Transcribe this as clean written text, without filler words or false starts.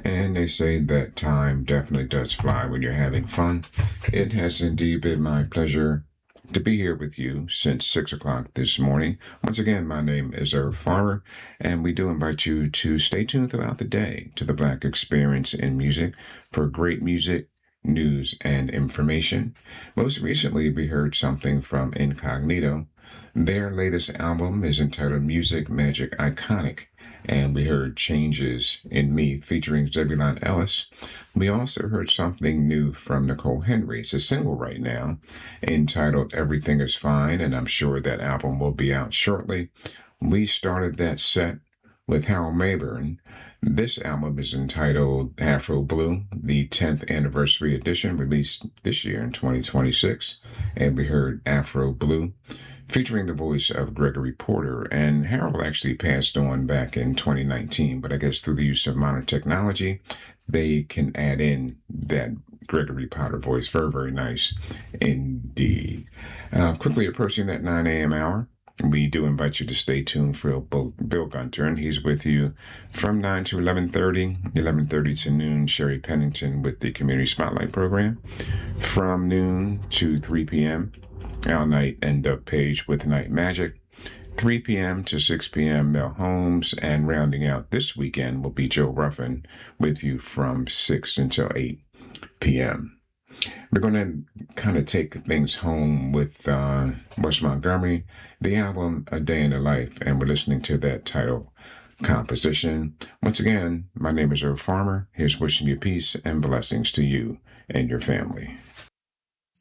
And they say that time definitely does fly when you're having fun. It has indeed been my pleasure to be here with you since 6 o'clock this morning. Once again, my name is Irv Farmer, and we do invite you to stay tuned throughout the day to the Black Experience in Music for great music, news, and information. Most recently, we heard something from Incognito. Their latest album is entitled Music Magic Iconic, and we heard Changes in Me featuring Zebulon Ellis. We also heard something new from Nicole Henry. It's a single right now entitled Everything is Fine, and I'm sure that album will be out shortly. We started that set with Harold Mayburn. This album is entitled Afro Blue, the 10th anniversary edition, released this year in 2026. And we heard Afro Blue, featuring the voice of Gregory Porter. And Harold actually passed on back in 2019, but I guess through the use of modern technology, they can add in that Gregory Porter voice. Very, very nice indeed. Quickly approaching that 9 a.m. hour. We do invite you to stay tuned for Bill Gunter, and he's with you from 9 to 11:30, 11:30 to noon. Sherry Pennington with the Community Spotlight program. From noon to 3 p.m., Al Knight and Doug Page with Night Magic. 3 p.m. to 6 p.m., Mel Holmes, and rounding out this weekend will be Joe Ruffin with you from 6 until 8 p.m. We're going to kind of take things home with Wes Montgomery, the album A Day in the Life, and we're listening to that title composition. Once again, my name is Irv Farmer. Here's wishing you peace and blessings to you and your family.